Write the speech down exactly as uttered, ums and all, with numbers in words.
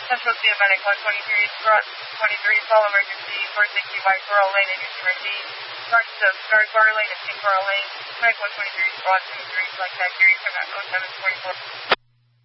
Central C M Medic one twenty-three, Squad twenty-three, follow emergency, four sixty White Coral Lane and East Emergency, starts of Scarred Bar Lane and Pink Coral Lane, Medic one twenty-three, Squad two three, select that series from that oh seven twenty-four.